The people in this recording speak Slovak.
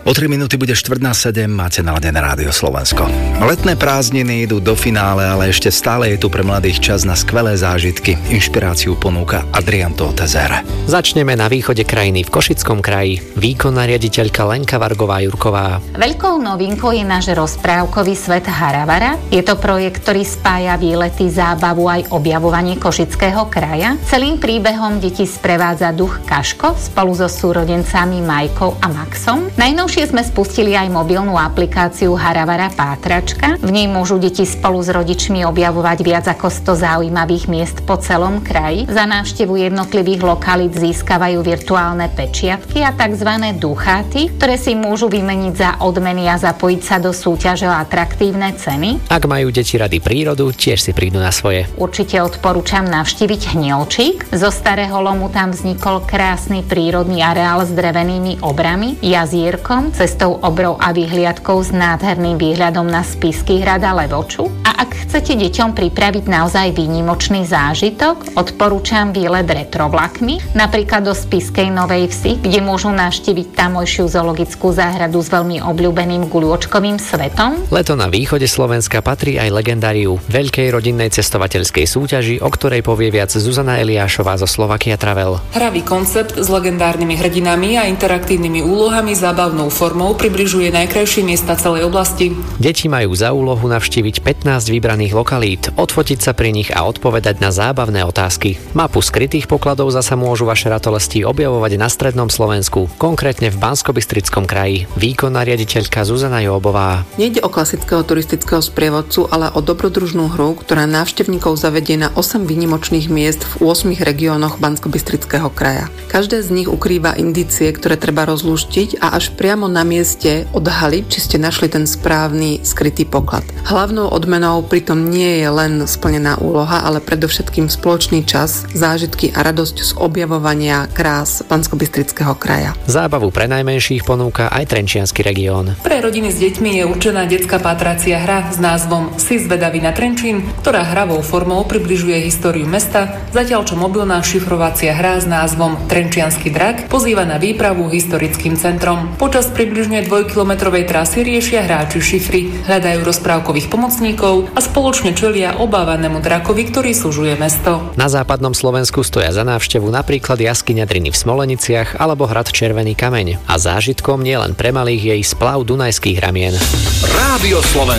O 3 minúty bude 6:45, máte naladené Rádio Slovensko. Letné prázdniny idú do finále, ale ešte stále je tu pre mladých čas na skvelé zážitky. Inšpiráciu ponúka Adrian Totezer. Začneme na východe krajiny v Košickom kraji. Výkonná riaditeľka Lenka Vargová-Jurková. Veľkou novinkou je náš rozprávkový svet Haravara. Je to projekt, ktorý spája výlety, zábavu aj objavovanie Košického kraja. Celým príbehom deti sprevádza duch Kaško spolu so súrodencami Majkou a Maxom. Najnovšie sme spustili aj mobilnú aplikáciu Haravara Pátračka. V nej môžu deti spolu s rodičmi objavovať viac ako 100 zaujímavých miest po celom kraji. Za návštevu jednotlivých lokalít získavajú virtuálne pečiatky a tzv. Ducháty, ktoré si môžu vymeniť za odmeny a zapojiť sa do súťaže o atraktívne ceny. Ak majú deti rady prírodu, tiež si prídu na svoje. Určite odporúčam navštíviť Hnielčík. Zo Starého Lomu tam vznikol krásny prírodný areál s drevenými obrami, jazierkom, cestou obrov a vyhliadkou s nádherným výhľadom na Spišský hrad a Levoču. A ak chcete deťom pripraviť naozaj výnimočný zážitok, odporúčam výlet retrovlakmi, napríklad do Spišskej Novej Vsi, kde môžu navštíviť tamojšiu zoologickú záhradu s veľmi obľúbeným guľôčkovým svetom. Leto na východe Slovenska patrí aj legendáriu veľkej rodinnej cestovateľskej súťaži, o ktorej povie viac Zuzana Eliášová zo Slovakia Travel. Hravý koncept s legendárnymi hrdinami a interaktívnymi úlohami zábavnou formou približuje najkrajšie miesta celej oblasti. Deti majú za úlohu navštíviť 15 vybraných lokalít, odfotiť sa pri nich a odpovedať na zábavné otázky. Mapu skrytých pokladov zasa môžu vaše ratolesti objavovať na strednom Slovensku, konkrétne v Banskobystrickom kraji. Výkonná riaditeľka Zuzana Jóbová. Nejde o klasického turistického sprievodcu, ale o dobrodružnú hru, ktorá návštevníkov zavedie na 8 výnimočných miest v 8 regiónoch Banskobystrického kraja. Každé z nich ukrýva indície, ktoré treba rozlúštiť a až priamo na mieste odhaliť, či ste našli ten správny skrytý poklad. Hlavnou odmenou pritom nie je len splnená úloha, ale predovšetkým spoločný čas, zážitky a radosť z objavovania krás Banskobystrického kraja. Zábavu pre najmenších ponúka aj Trenčiansky región. Pre rodiny s deťmi je určená detská pátracia hra s názvom Si zvedavý na Trenčín, ktorá hravou formou približuje históriu mesta, zatiaľ čo mobilná šifrovacia hra s názvom Trenčiansky drak pozýva na výpravu historickým centrom. Počas približne 2-kilometrovej trasy riešia hráči šifry, hľadajú rozprávkových pomocníkov a spoločne čelia obávanému drakovi, ktorý súžuje mesto. Na západnom Slovensku stoja za návštevu napríklad jaskyňa Driny v Smoleniciach alebo hrad Červený kameň. A zážitkom nielen pre malých je i splav Dunajských ramien. Rádio Slovensko.